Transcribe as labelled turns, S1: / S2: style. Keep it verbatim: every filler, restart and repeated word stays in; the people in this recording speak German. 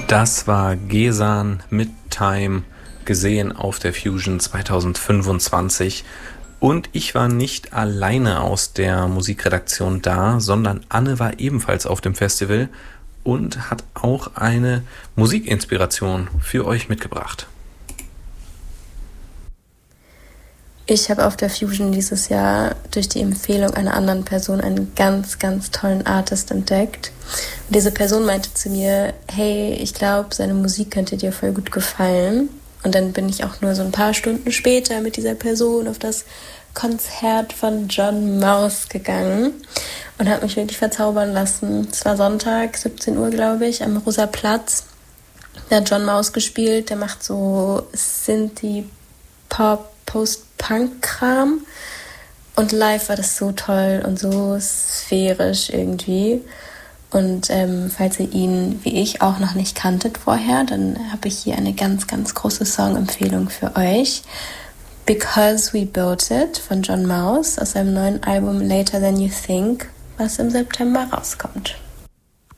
S1: Das war Gesan mit Time, gesehen auf der Fusion zwanzig fünfundzwanzig. Und ich war nicht alleine aus der Musikredaktion da, sondern Anne war ebenfalls auf dem Festival und hat auch eine Musikinspiration für euch mitgebracht.
S2: Ich habe auf der Fusion dieses Jahr durch die Empfehlung einer anderen Person einen ganz, ganz tollen Artist entdeckt. Und diese Person meinte zu mir, hey, ich glaube, seine Musik könnte dir voll gut gefallen. Und dann bin ich auch nur so ein paar Stunden später mit dieser Person auf das Konzert von John Maus gegangen und habe mich wirklich verzaubern lassen. Es war Sonntag, siebzehn Uhr, glaube ich, am Rosa Platz. Da hat John Maus gespielt, der macht so Synthie-Pop, Post-Punk-Kram. Und live war das so toll und so sphärisch irgendwie. Und ähm, falls ihr ihn, wie ich, auch noch nicht kanntet vorher, dann habe ich hier eine ganz, ganz große Songempfehlung für euch. Because We Built It von John Maus aus seinem neuen Album Later Than You Think, was im September rauskommt.